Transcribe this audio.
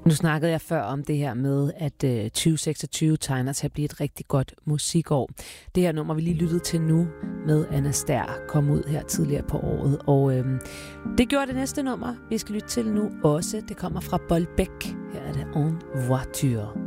Nu snakkede jeg før om det her med, at 2026 tegner til at blive et rigtig godt musikår. Det her nummer, vi lige lyttede til nu med Anna Stær, kom ud her tidligere på året. Og det gjorde det næste nummer, vi skal lytte til nu også. Det kommer fra Bolbæk. Her er det En Voiture.